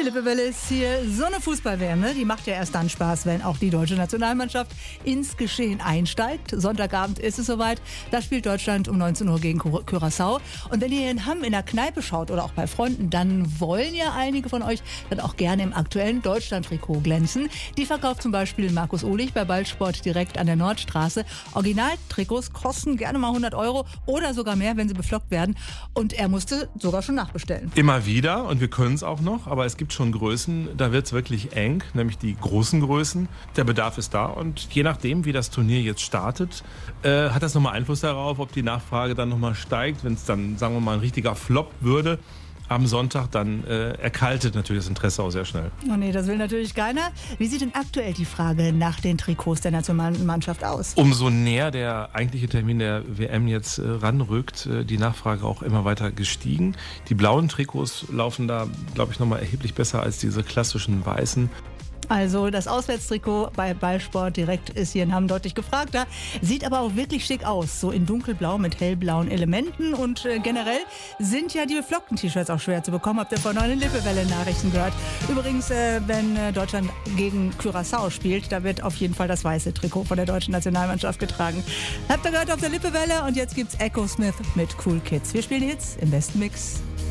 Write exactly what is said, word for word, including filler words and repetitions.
Die Lippewelle ist hier. So eine Fußball-W M, ne? Die macht ja erst dann Spaß, wenn auch die deutsche Nationalmannschaft ins Geschehen einsteigt. Sonntagabend ist es soweit. Da spielt Deutschland um neunzehn Uhr gegen Curaçao. Und wenn ihr in Hamm in der Kneipe schaut oder auch bei Freunden, dann wollen ja einige von euch dann auch gerne im aktuellen Deutschland-Trikot glänzen. Die verkauft zum Beispiel Markus Ohlich bei Ballsport direkt an der Nordstraße. Originaltrikots kosten gerne mal hundert Euro oder sogar mehr, wenn sie beflockt werden. Und er musste sogar schon nachbestellen. Immer wieder, und wir können es auch noch, aber es gibt schon Größen, da wird es wirklich eng, nämlich die großen Größen. Der Bedarf ist da und je nachdem, wie das Turnier jetzt startet, äh, hat das nochmal Einfluss darauf, ob die Nachfrage dann nochmal steigt. Wenn es dann, sagen wir mal, ein richtiger Flop würde am Sonntag, dann äh, erkaltet natürlich das Interesse auch sehr schnell. Oh nee, das will natürlich keiner. Wie sieht denn aktuell die Frage nach den Trikots der Nationalmannschaft aus? Umso näher der eigentliche Termin der W M jetzt äh, ranrückt, äh, die Nachfrage auch immer weiter gestiegen. Die blauen Trikots laufen da, glaube ich, nochmal erheblich besser als diese klassischen weißen. Also das Auswärtstrikot bei Ballsport direkt ist hier in Hamm deutlich gefragter. Sieht aber auch wirklich schick aus. So in dunkelblau mit hellblauen Elementen. Und äh, generell sind ja die beflockten T-Shirts auch schwer zu bekommen. Habt ihr von neuen Lippewelle-Nachrichten gehört. Übrigens, äh, wenn äh, Deutschland gegen Curaçao spielt, da wird auf jeden Fall das weiße Trikot von der deutschen Nationalmannschaft getragen. Habt ihr gehört auf der Lippewelle? Und jetzt gibt's Echo Smith mit Cool Kids. Wir spielen Hits im besten Mix.